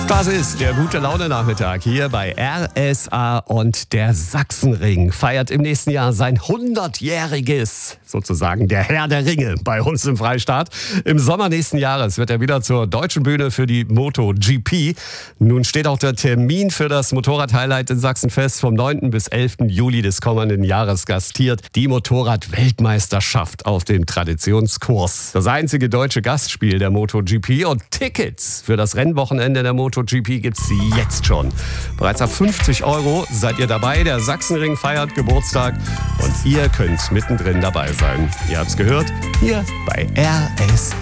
Das ist der Gute-Laune-Nachmittag hier bei RSA, und der Sachsenring feiert im nächsten Jahr sein 100-jähriges, sozusagen der Herr der Ringe bei uns im Freistaat. Im Sommer nächsten Jahres wird er wieder zur deutschen Bühne für die MotoGP. Nun steht auch der Termin für das Motorrad-Highlight in Sachsen fest. Vom 9. bis 11. Juli des kommenden Jahres gastiert die Motorrad-Weltmeisterschaft auf dem Traditionskurs. Das einzige deutsche Gastspiel der MotoGP, und Tickets für das Rennwochenende der MotoGP gibt's jetzt schon. Bereits ab 50 € seid ihr dabei. Der Sachsenring feiert Geburtstag und ihr könnt mittendrin dabei sein. Ihr habt's gehört, hier bei RSA.